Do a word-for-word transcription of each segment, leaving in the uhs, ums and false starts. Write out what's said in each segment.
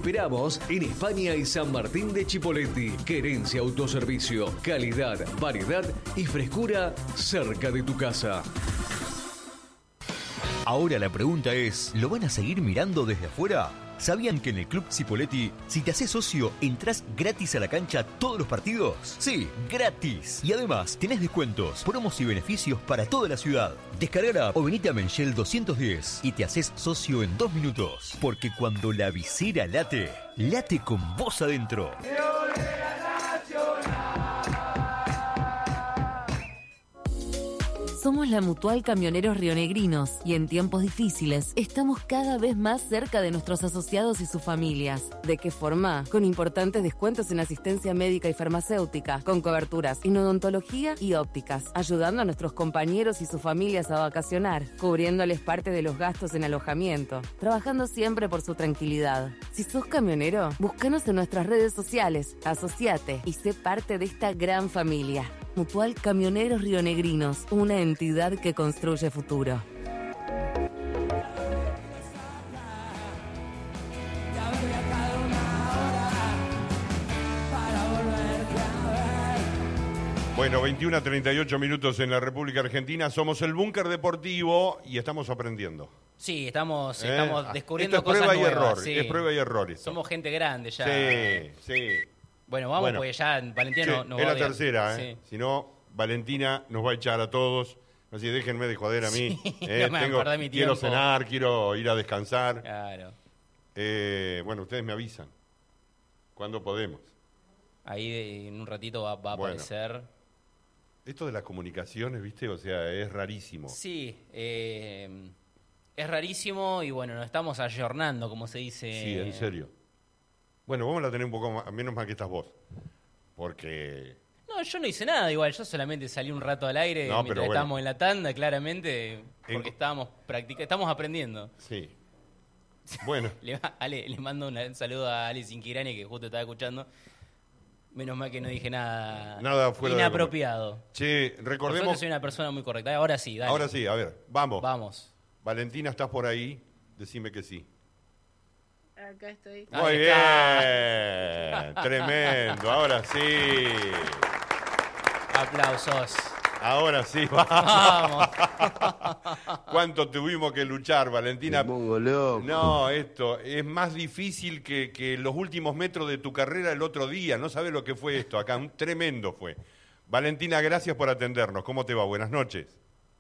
esperamos en España y San Martín de Chipoleti. Querencia Autoservicio. Calidad, variedad y frescura cerca de tu casa. Ahora la pregunta es, ¿lo van a seguir mirando desde afuera? ¿Sabían que en el Club Cipolletti, si te haces socio, entras gratis a la cancha todos los partidos? Sí, gratis. Y además, tenés descuentos, promos y beneficios para toda la ciudad. Descargala o venite a Menchel doscientos diez y te haces socio en dos minutos. Porque cuando la visera late, late con vos adentro. Somos la Mutual Camioneros Rionegrinos y en tiempos difíciles estamos cada vez más cerca de nuestros asociados y sus familias. ¿De qué forma? Con importantes descuentos en asistencia médica y farmacéutica, con coberturas en odontología y ópticas, ayudando a nuestros compañeros y sus familias a vacacionar, cubriéndoles parte de los gastos en alojamiento, trabajando siempre por su tranquilidad. Si sos camionero, búscanos en nuestras redes sociales, asociate y sé parte de esta gran familia. Mutual Camioneros Rionegrinos, una entidad que construye futuro. Bueno, veintiuno a treinta y ocho minutos en la República Argentina. Somos el Búnker Deportivo y estamos aprendiendo. Sí, estamos, ¿Eh? estamos descubriendo esto es cosas prueba nuevas. y error, Sí. es prueba y error esto. Somos gente grande ya. Sí, sí. Bueno, vamos, Bueno. porque ya Valentina Sí, no, no es va a la odiar. tercera, ¿eh? Sí. Si no, Valentina nos va a echar a todos. Así, déjenme de joder a mí. Sí, ¿eh? no me Tengo- acordé mi quiero tiempo. cenar, quiero ir a descansar. Claro. Eh, bueno, ustedes me avisan. ¿Cuándo podemos? Ahí de- en un ratito va, va a Bueno. aparecer. Esto de las comunicaciones, ¿viste? O sea, es rarísimo. Sí, eh, es rarísimo y bueno, nos estamos ayornando, como se dice. Sí, en serio. Bueno, vamos a tener un poco más, menos mal que estás vos. Porque... No, yo no hice nada igual, yo solamente salí un rato al aire No, mientras pero bueno. estábamos en la tanda, claramente, porque En- estábamos practicando, estamos aprendiendo. Sí. Bueno, Le, Ale, le mando una- un saludo a Ale Sinquirani, que justo estaba escuchando. Menos mal que no dije nada, Nada fuera de inapropiado. che, Por suerte recordemos... soy una persona muy correcta. Ahora sí, dale. Ahora sí, a ver, vamos. Vamos. Valentina, ¿estás por ahí? Decime que sí. Acá estoy. Muy Ahí bien, está. tremendo, ahora sí, Aplausos. ahora sí, Vamos. ¿Cuánto tuvimos que luchar, Valentina? Me pongo loco. No, esto es más difícil que, que los últimos metros de tu carrera el otro día, no sabes lo que fue esto acá, un tremendo fue. Valentina, gracias por atendernos, ¿cómo te va? Buenas noches.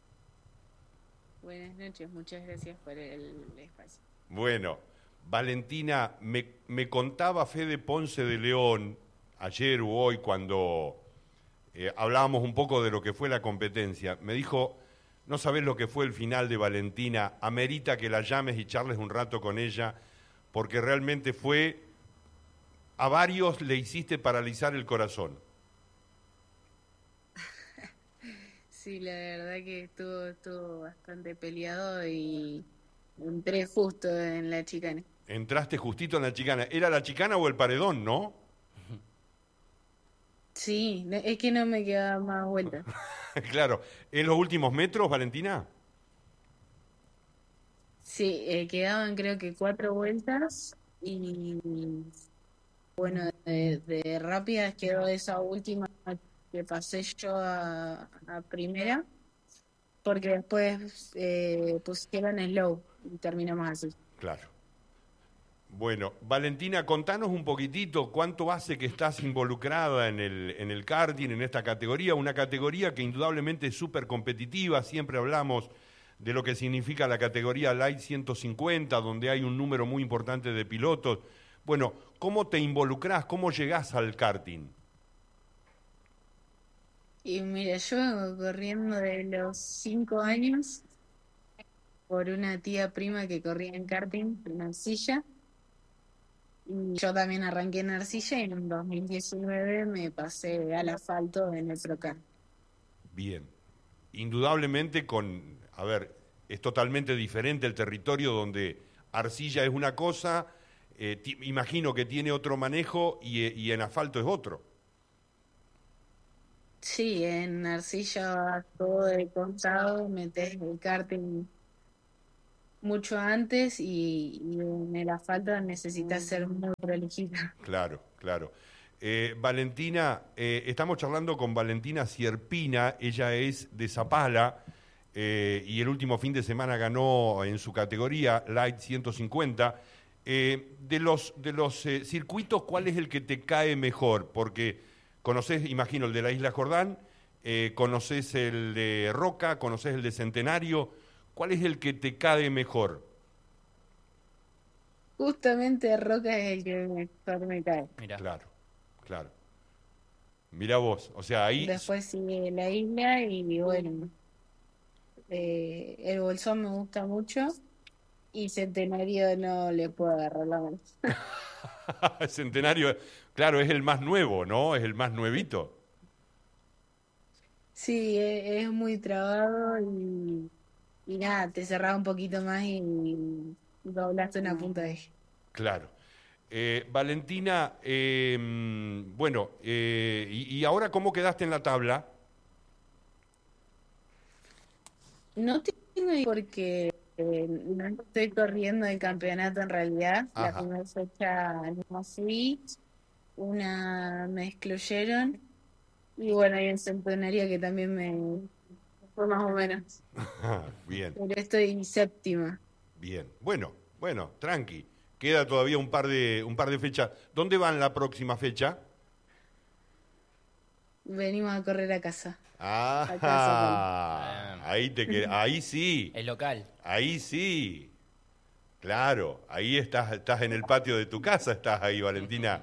Buenas noches, muchas gracias por el espacio. Bueno, Valentina, me, me contaba Fede Ponce de León, ayer u hoy, cuando eh, hablábamos un poco de lo que fue la competencia, me dijo, no sabés lo que fue el final de Valentina, amerita que la llames y charles un rato con ella, porque realmente fue, a varios le hiciste paralizar el corazón. Sí, la verdad que estuvo, estuvo bastante peleado y entré justo en la chicana. Entraste justito en la chicana, ¿era la chicana o el paredón, no? Sí, no- es que no me quedaba más vuelta. Claro, ¿en los últimos metros, Valentina? Sí, eh, quedaban creo que cuatro vueltas y bueno, de, de rápidas quedó esa última que pasé yo a, a primera, porque después eh, pusieron slow y terminamos así. Claro. Bueno, Valentina, contanos un poquitito cuánto hace que estás involucrada en el, en el karting, en esta categoría, una categoría que indudablemente es súper competitiva, siempre hablamos de lo que significa la categoría Light ciento cincuenta, donde hay un número muy importante de pilotos. Bueno, ¿cómo te involucrás? ¿Cómo llegás al karting? Y mira, yo vengo corriendo de los cinco años por una tía prima que corría en karting, en arcilla. Y yo también arranqué en arcilla y en dos mil diecinueve me pasé al asfalto en el Procar. Bien. Indudablemente con, a ver, es totalmente diferente el territorio donde arcilla es una cosa, eh, ti- imagino que tiene otro manejo y, eh, y en asfalto es otro. Sí, en arcilla vas todo de contado, metes el karting mucho antes y, y en el asfalto necesitas ser muy prolijita. Claro, claro. Eh, Valentina, eh, estamos charlando con Valentina Sierpina, ella es de Zapala eh, y el último fin de semana ganó en su categoría Light ciento cincuenta. Eh, de los, de los eh, circuitos, ¿cuál es el que te cae mejor? Porque conoces, imagino, el de la Isla Jordán, eh, conoces el de Roca, conoces el de Centenario. ¿Cuál es el que te cae mejor? Justamente Roca es el que mejor me cae. Mirá. Claro, claro. Mira vos, o sea, ahí... Después sigue la isla y bueno, eh, el Bolsón me gusta mucho y Centenario no le puedo agarrar la mano. Centenario, claro, es el más nuevo, ¿no? Es el más nuevito. Sí, e- es muy trabado y, y nada, te cerrás un poquito más y, y doblaste una punta de eje. Claro. Eh, Valentina, eh, bueno, eh, y, y ahora cómo quedaste en la tabla? No tengo idea porque eh, no estoy corriendo el campeonato en realidad. La Ajá. primera fecha no fui, una me excluyeron y bueno, hay un centenario que también me fue más o menos. Bien, Pero estoy séptima. bien. Bueno, bueno, tranqui. Queda todavía un par de un par de fechas. ¿Dónde van la próxima fecha? Venimos a correr a casa. Ah, ahí te queda, ahí sí, Es local. ahí sí. Claro, ahí estás, estás en el patio de tu casa, estás ahí, Valentina.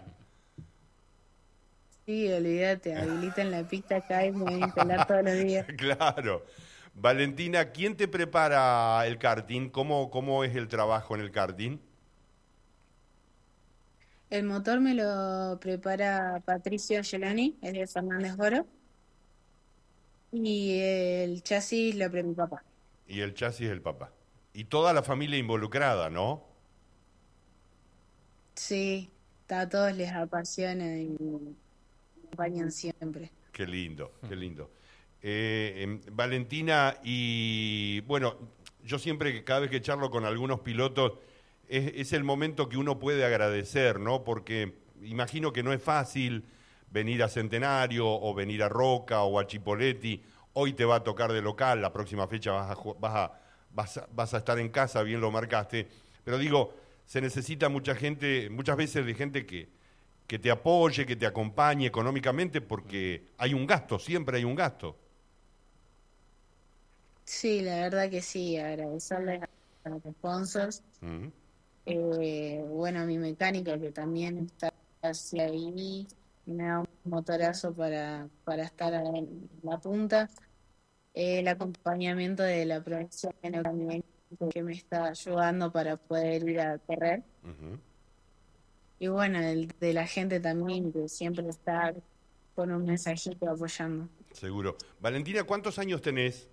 Sí, olvídate, habilitan la pista acá y me voy a instalar todos los días. Claro. Valentina, ¿quién te prepara el karting? ¿Cómo, cómo es el trabajo en el karting? El motor me lo prepara Patricio Angeloni, es de Fernández Oro. Y el chasis lo prepara mi papá. Y el chasis el papá. Y toda la familia involucrada, ¿no? Sí, a todos les apasiona y me acompañan siempre. Qué lindo, qué lindo. Eh, em, Valentina, y bueno, yo siempre, que cada vez que charlo con algunos pilotos, es, es el momento que uno puede agradecer, ¿no? Porque imagino que no es fácil venir a Centenario o venir a Roca o a Chipoleti. Hoy te va a tocar de local, la próxima fecha vas a, ju- vas a, vas a, vas a estar en casa, bien lo marcaste. Pero digo, se necesita mucha gente, muchas veces de gente que, que te apoye, que te acompañe económicamente, porque hay un gasto, siempre hay un gasto. Sí, la verdad que sí, agradecerles a los sponsors. Ujú. Eh, bueno, a mi mecánico que también está hacia ahí, me da un motorazo para, para estar en la punta. Eh, el acompañamiento de la provincia de Neuquén que me está ayudando para poder ir a correr. Ujú. Y bueno, el de la gente también que siempre está con un mensajito apoyando. Seguro. Valentina, ¿cuántos años tenés?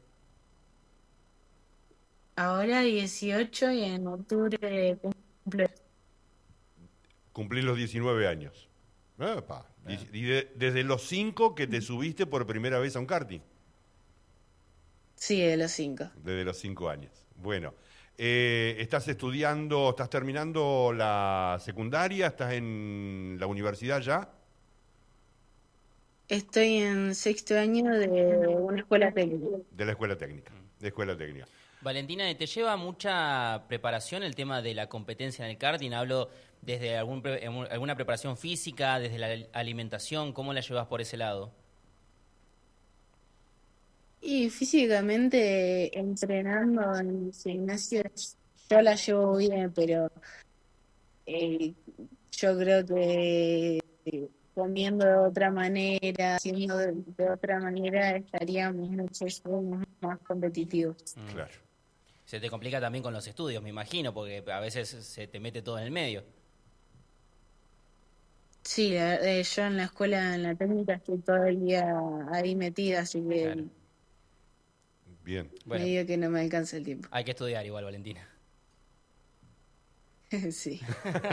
Ahora dieciocho y en octubre cumple. Cumplís los diecinueve años. Epa. Y- y de- desde los cinco que te subiste por primera vez a un karting. Sí, de los cinco. Desde los cinco años. Bueno, eh, ¿estás estudiando, estás terminando la secundaria? ¿Estás en la universidad ya? Estoy en sexto año de una escuela técnica. De la escuela técnica. De escuela técnica. Valentina, ¿te lleva mucha preparación el tema de la competencia en el karting? Hablo desde algún pre- alguna preparación física, desde la alimentación, ¿cómo la llevas por ese lado? Y físicamente entrenando en el gimnasio yo la llevo bien, pero eh, yo creo que comiendo de otra manera, haciendo de, de otra manera, estaríamos muchos más competitivos. Mm. Claro. Se te complica también con los estudios, me imagino, porque a veces se te mete todo en el medio. Sí, la- eh, yo en la escuela, en la técnica, estoy todo el día ahí metida, así que Claro. Bien. Bueno, medio que no me alcanza el tiempo. hay que estudiar igual, Valentina. Sí.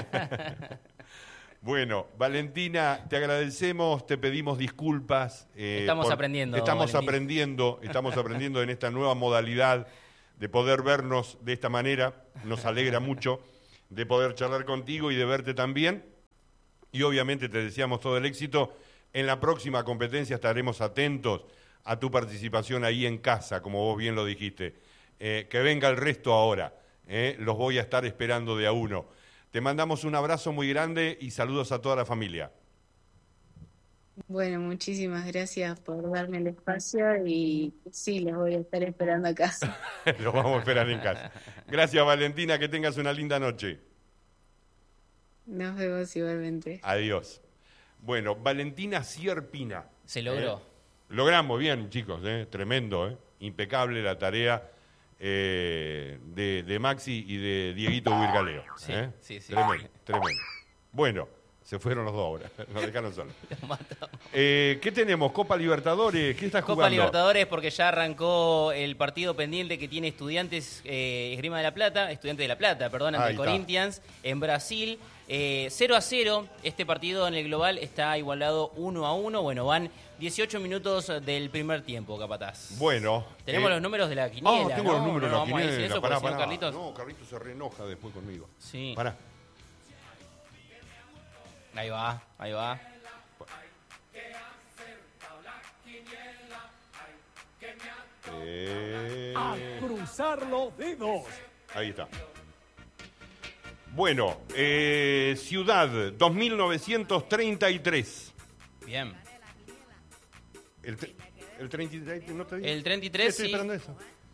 Bueno, Valentina, te agradecemos, te pedimos disculpas. eh, Estamos por- aprendiendo, Estamos Valentina. aprendiendo, estamos aprendiendo en esta nueva modalidad de poder vernos de esta manera, nos alegra mucho de poder charlar contigo y de verte también, y obviamente te deseamos todo el éxito. En la próxima competencia estaremos atentos a tu participación ahí en casa, como vos bien lo dijiste. Eh, que venga el resto ahora, eh, los voy a estar esperando de a uno. Te mandamos un abrazo muy grande y saludos a toda la familia. Bueno, muchísimas gracias por darme el espacio y sí, los voy a estar esperando acá. Los vamos a esperar en casa. Gracias, Valentina, que tengas una linda noche. Nos vemos igualmente. Adiós. Bueno, Valentina Sierpina. Se logró. ¿Eh? Logramos bien, chicos, ¿eh? Tremendo, ¿eh? Impecable la tarea eh, de, de Maxi y de Dieguito Virgaleo. Sí, ¿eh? sí, sí. Tremendo, tremendo. Bueno, se fueron los dos ahora, nos dejaron solos. Eh, ¿Qué tenemos? Copa Libertadores, ¿qué estás jugando? Copa Libertadores porque ya arrancó el partido pendiente que tiene Estudiantes eh, Esgrima de la Plata, Estudiantes de la Plata, perdón, ante Ahí está. Corinthians en Brasil. Eh, cero a cero, este partido en el global está igualado uno a uno. Bueno, van dieciocho minutos del primer tiempo, Capataz. Bueno. Tenemos eh, los números de la quiniela. Ah, tengo ¿no? los números No, de la vamos a decir quiniela. eso, Pará, porque si no, pará. Carlitos... No, Carlitos se reenoja después conmigo. Sí. Pará. Ahí va, ahí va. Eh... A cruzar los dedos. Ahí está. Bueno, eh, Ciudad, dos mil novecientos treinta y tres. Bien. El, tre- el treinta y tres, ¿no te digo? El treinta y tres, Estoy sí. esperando eso.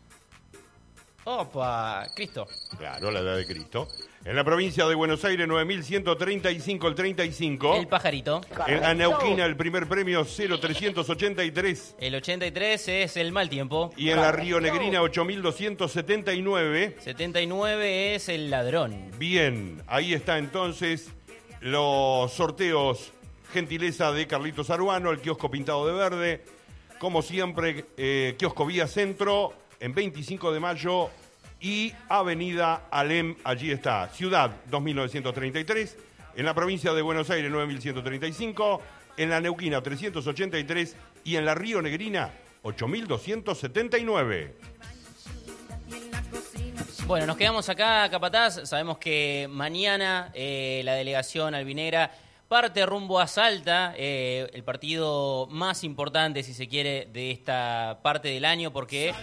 Opa, Cristo. Claro, la edad de Cristo. En la provincia de Buenos Aires, nueve mil ciento treinta y cinco, el treinta y cinco. El pajarito. En la Neuquina, el primer premio, cero trescientos ochenta y tres. El ochenta y tres es el mal tiempo. Y en la Río Negrina, ocho mil doscientos setenta y nueve. setenta y nueve es el ladrón. Bien, ahí está entonces los sorteos, gentileza de Carlitos Aruano, el kiosco pintado de verde. Como siempre, eh, kiosco Vía Centro, en veinticinco de mayo y Avenida Alem, allí está. Ciudad, dos mil novecientos treinta y tres. En la provincia de Buenos Aires, nueve mil ciento treinta y cinco. En la Neuquina, trescientos ochenta y tres. Y en la Río Negrina, ocho mil doscientos setenta y nueve. Bueno, nos quedamos acá, Capataz. Sabemos que mañana eh, la delegación albinegra parte rumbo a Salta, eh, el partido más importante, si se quiere, de esta parte del año, porque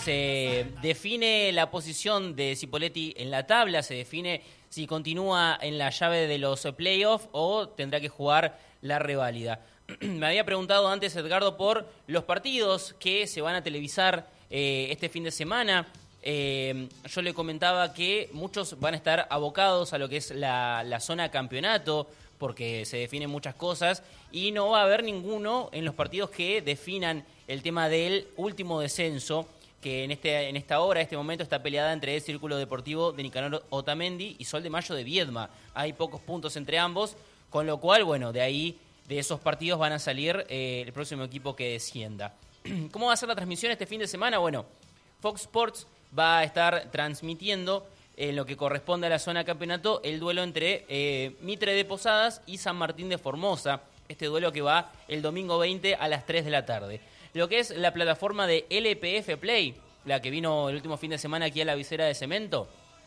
se define la posición de Cipolletti en la tabla, se define si continúa en la llave de los playoffs o tendrá que jugar la reválida. Me había preguntado antes, Edgardo, por los partidos que se van a televisar eh, este fin de semana. Eh, yo le comentaba que muchos van a estar abocados a lo que es la, la zona campeonato, porque se definen muchas cosas, y no va a haber ninguno en los partidos que definan el tema del último descenso, que en este en esta hora, en este momento, está peleada entre el Círculo Deportivo de Nicanor Otamendi y Sol de Mayo de Viedma. Hay pocos puntos entre ambos, con lo cual, bueno, de ahí, de esos partidos van a salir eh, el próximo equipo que descienda. ¿Cómo va a ser la transmisión este fin de semana? Bueno, Fox Sports va a estar transmitiendo en lo que corresponde a la zona campeonato el duelo entre eh, Mitre de Posadas y San Martín de Formosa. Este duelo que va el domingo veinte a las tres de la tarde. Lo que es la plataforma de L P F Play, la que vino el último fin de semana aquí a la visera de Cemento.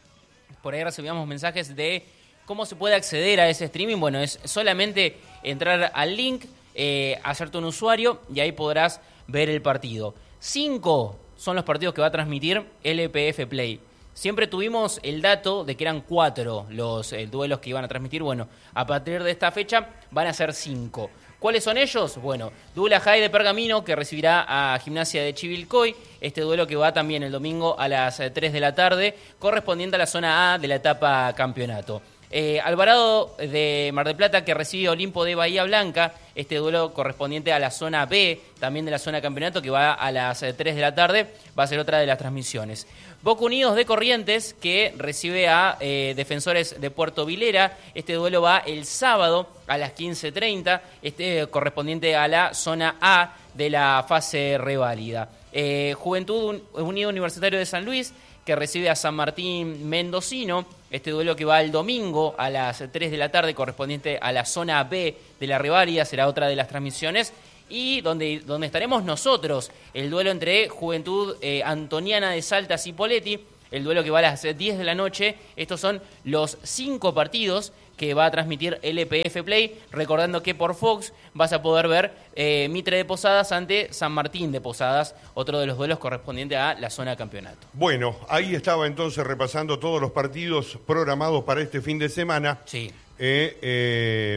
Por ahí recibíamos mensajes de cómo se puede acceder a ese streaming. Bueno, es solamente entrar al link, eh, hacerte un usuario y ahí podrás ver el partido. Cinco son los partidos que va a transmitir L P F Play. Siempre tuvimos el dato de que eran cuatro los eh, duelos que iban a transmitir. Bueno, a partir de esta fecha van a ser cinco. ¿Cuáles son ellos? Bueno, Douglas High de Pergamino, que recibirá a Gimnasia de Chivilcoy. Este duelo que va también el domingo a las tres de la tarde, correspondiente a la zona A de la etapa campeonato. Eh, Alvarado de Mar del Plata, que recibe Olimpo de Bahía Blanca. Este duelo correspondiente a la zona B, también de la zona campeonato, que va a las tres de la tarde, va a ser otra de las transmisiones. Boca Unidos de Corrientes, que recibe a eh, Defensores de Puerto Vilera. Este duelo va el sábado a las quince treinta, este correspondiente a la zona A de la fase reválida. Eh, Juventud Unido Universitario de San Luis, que recibe a San Martín Mendocino. Este duelo que va el domingo a las tres de la tarde, correspondiente a la zona B de la reválida, será otra de las transmisiones. y donde, donde estaremos nosotros, el duelo entre Juventud eh, Antoniana de Salta Cipolletti, el duelo que va a las diez de la noche. Estos son los cinco partidos que va a transmitir L P F Play, recordando que por Fox vas a poder ver eh, Mitre de Posadas ante San Martín de Posadas, otro de los duelos correspondiente a la zona de campeonato. Bueno, ahí estaba entonces repasando todos los partidos programados para este fin de semana. Sí. Eh, eh,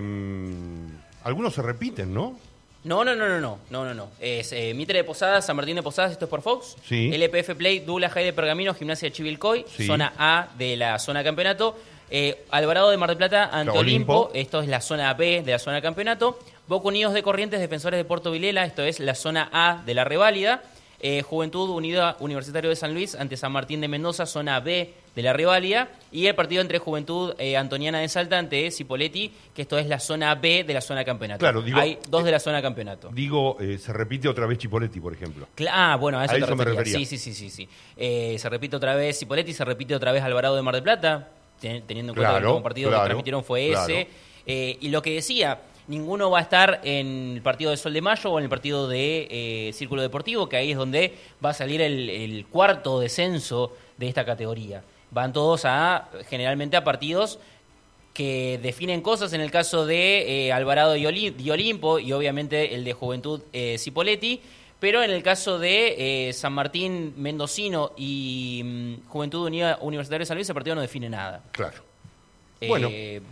algunos se repiten, ¿no? No, no, no, no, no, no, no, no. Es eh, Mitre de Posadas, San Martín de Posadas, esto es por Fox. Sí. L P F Play, Douglas High de Pergamino, Gimnasia de Chivilcoy, Sí. zona A de la zona de campeonato. Eh, Alvarado de Mar del Plata ante Claro, Olimpo. Olimpo, esto es la zona B de la zona de campeonato. Boca Unidos de Corrientes, Defensores de Puerto Vilela, esto es la zona A de la reválida. Eh, Juventud Unida Universitario de San Luis ante San Martín de Mendoza, zona B de la reválida. Y el partido entre Juventud eh, Antoniana de Salta ante Cipolletti, que esto es la zona B de la zona de campeonato. Claro, digo, hay dos de la zona de campeonato. Digo, eh, se repite otra vez Cipolletti, por ejemplo. Cla- Ah, bueno, a eso, A te eso me refería. refería. Sí, sí, sí, sí. sí. Eh, se repite otra vez Cipolletti, se repite otra vez Alvarado de Mar del Plata, ten- teniendo en cuenta Claro, que el último partido claro, que transmitieron fue claro. ese. Eh, y lo que decía, ninguno va a estar en el partido de Sol de Mayo o en el partido de eh, Círculo Deportivo, que ahí es donde va a salir el, el cuarto descenso de esta categoría. Van todos a, generalmente a partidos que definen cosas, en el caso de eh, Alvarado y, Oli- y Olimpo, y obviamente el de Juventud eh, Cipolletti, pero en el caso de eh, San Martín Mendocino y mm, Juventud Unida Universitaria de San Luis, el partido no define nada. Claro. Eh, Bueno,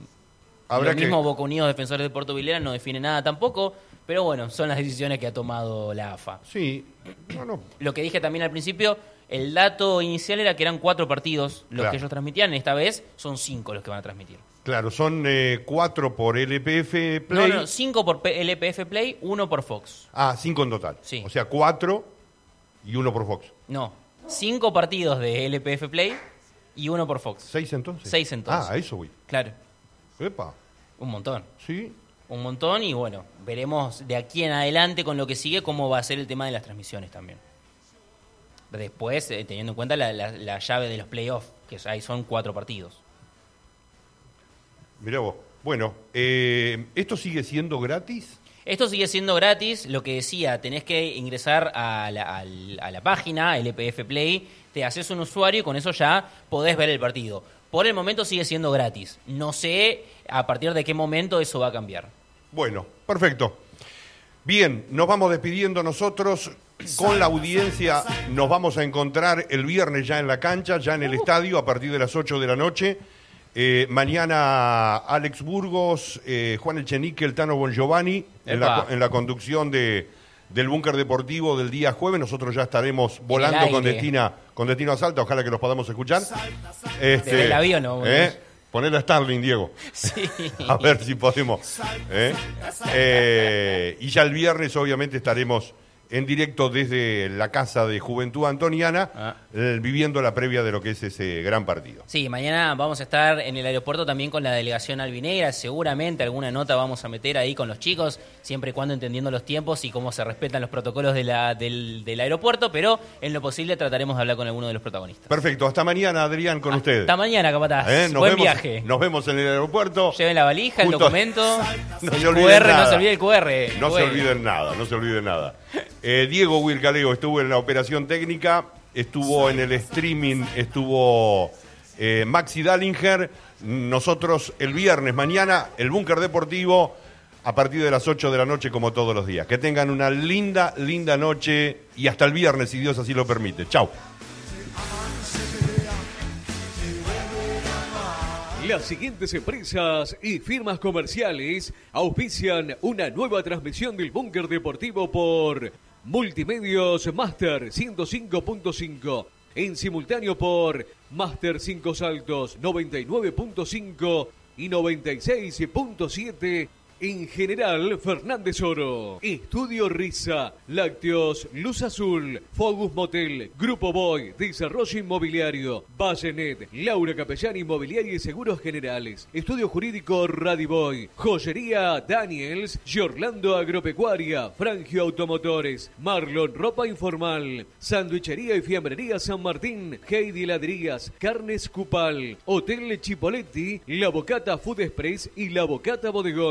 habrá lo que- mismo Boca Unidos Defensores de Puerto Vilera no define nada tampoco, pero bueno, son las decisiones que ha tomado la A F A. Sí, no, no. Lo que dije también al principio, el dato inicial era que eran cuatro partidos los Claro. que ellos transmitían, esta vez son cinco los que van a transmitir. Claro, son eh, cuatro por L P F Play. No, no, cinco por P- L P F Play, uno por Fox. Ah, cinco en total. Sí. O sea, cuatro y uno por Fox. No, cinco partidos de L P F Play y uno por Fox. ¿Seis entonces? Seis entonces. Ah, a eso voy. Claro, Epa, un montón. sí. Un montón y bueno, veremos de aquí en adelante con lo que sigue cómo va a ser el tema de las transmisiones también. Después, eh, teniendo en cuenta la, la- la llave de los playoffs, que ahí son cuatro partidos. Mirá vos. Bueno, eh, ¿esto sigue siendo gratis? Esto sigue siendo gratis, lo que decía, tenés que ingresar a la, al- a la página L P F Play, te haces un usuario y con eso ya podés ver el partido. Por el momento sigue siendo gratis. No sé a partir de qué momento eso va a cambiar. Bueno, perfecto. Bien, nos vamos despidiendo nosotros con la audiencia. Nos vamos a encontrar el viernes ya en la cancha, ya en el estadio, a partir de las ocho de la noche. Eh, mañana Alex Burgos, eh, Juan Echenique, el Tano Bongiovanni, en la, Epa. en la conducción de, del Búnker Deportivo del día jueves. Nosotros ya estaremos volando con, aire. destina, con destino a Salta, ojalá que los podamos escuchar. Este, Desde el avión, ¿no? ¿eh? Poner a Starling, Diego. Sí. A ver si podemos. ¿eh? Eh, y ya el viernes, obviamente, estaremos en directo desde la Casa de Juventud Antoniana, Ah. eh, viviendo la previa de lo que es ese gran partido. Sí, mañana vamos a estar en el aeropuerto también con la delegación albinegra. Seguramente alguna nota vamos a meter ahí con los chicos, siempre y cuando entendiendo los tiempos y cómo se respetan los protocolos de la, del, del aeropuerto, pero en lo posible trataremos de hablar con alguno de los protagonistas. Perfecto, hasta mañana, Adrián, con ustedes. Hasta mañana, capataz. ¿Eh? Nos Buen vemos, viaje. Nos vemos en el aeropuerto. Lleven la valija, el Juntos. documento, No el se olviden Q R, nada. no se olvide el Q R. No se Bueno. olviden nada, no se olviden nada. Eh, Diego Wilcaleo estuvo en la operación técnica, estuvo en el streaming, estuvo eh, Maxi Dallinger. Nosotros el viernes, mañana, el Búnker Deportivo, a partir de las ocho de la noche, como todos los días. Que tengan una linda, linda noche y hasta el viernes, si Dios así lo permite. Chau. Las siguientes empresas y firmas comerciales auspician una nueva transmisión del Búnker Deportivo por Multimedios Master ciento cinco punto cinco, en simultáneo por Master cinco Saltos noventa y nueve punto cinco y noventa y seis punto siete. En general, Fernández Oro, Estudio Risa, Lácteos, Luz Azul, Focus Motel, Grupo Boy, Desarrollo Inmobiliario, Vallenet, Laura Capellán Inmobiliaria y Seguros Generales, Estudio Jurídico Radiboy, Joyería Daniels, Giorlando Agropecuaria, Frangio Automotores, Marlon Ropa Informal, Sandwichería y Fiambrería San Martín, Heidi Ladrillas, Carnes Cupal, Hotel Chipoletti, La Bocata Food Express y La Bocata Bodegón, Mutual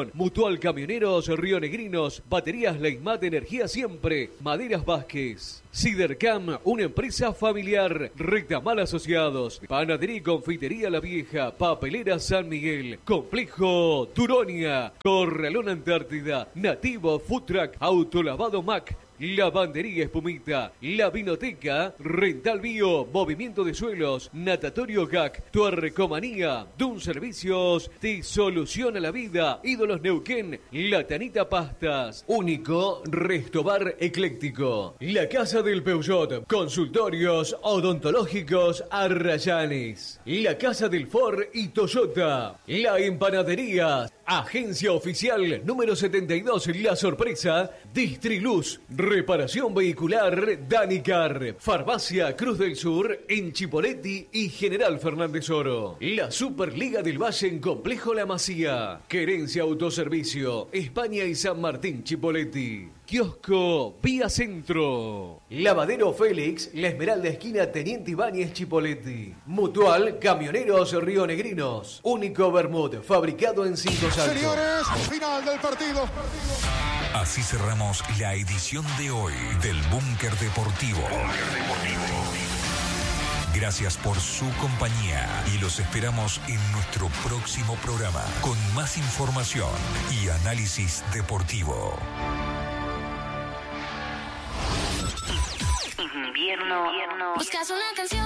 Mutual Camioneros Rionegrinos, Baterías Leismat, Energía Siempre, Maderas Vázquez. Cidercam, una empresa familiar. Rectamal Asociados, Panadería y Confitería La Vieja, Papelera San Miguel, Complejo Turonia, Corralón Antártida, Nativo Food Truck, Autolavado Mac, Lavandería Espumita, La Vinoteca, Rental Bio, Movimiento de Suelos, Natatorio G A C, Tuercomanía, Dun Servicios, te soluciona la vida, Ídolos Neuquén, La Tanita Pastas, Único Restobar Ecléctico, La Casa del Peugeot, Consultorios Odontológicos Arrayanes, La Casa del Ford y Toyota, La Empanadería, Agencia Oficial número setenta y dos, La Sorpresa, Distriluz, Reparación Vehicular, Danicar, Farmacia Cruz del Sur, en Chipoleti y General Fernández Oro. La Superliga del Valle en Complejo La Masía. Querencia Autoservicio, España y San Martín Chipoleti. Kiosco Vía Centro. Lavadero Félix, La Esmeralda esquina Teniente Ibáñez Chipoleti. Mutual Camioneros Rionegrinos. Único Bermud, fabricado en Cinco Saltos. Señores, final del partido. Así cerramos la edición de hoy del Búnker Deportivo. Gracias por su compañía y los esperamos en nuestro próximo programa con más información y análisis deportivo. Invierno. Buscas una canción.